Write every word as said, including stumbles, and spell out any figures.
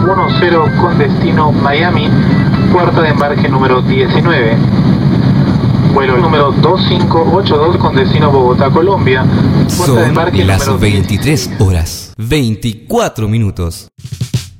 uno cero con destino Miami, puerta de embarque número diecinueve. Vuelo número dos cinco ocho dos con destino Bogotá, Colombia. Puerta de Son embarque las número veintitrés horas, veinticuatro minutos.